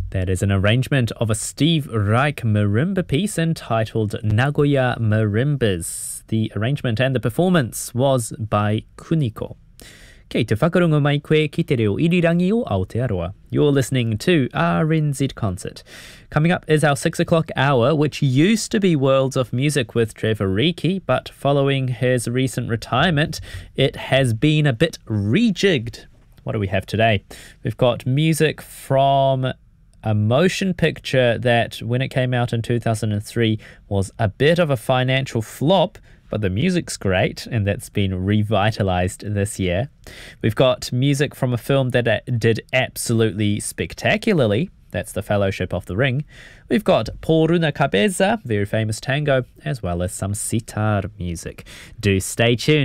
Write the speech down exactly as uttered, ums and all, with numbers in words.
That is an arrangement of a Steve Reich marimba piece entitled Nagoya Marimbas. The arrangement and the performance was by Kuniko. Kei te whakarunga mai koe ki te reo irirangi o Aotearoa. You're listening to R N Z Concert. Coming up is our six o'clock hour, which used to be Worlds of Music with Trevor Reiki, but following his recent retirement, it has been a bit rejigged. What do we have today? We've got music from a motion picture that, when it came out in two thousand three, was a bit of a financial flop, but the music's great, and that's been revitalized this year. We've got music from a film that did absolutely spectacularly. That's The Fellowship of the Ring. We've got Por una Cabeza, very famous tango, as well as some sitar music. Do stay tuned.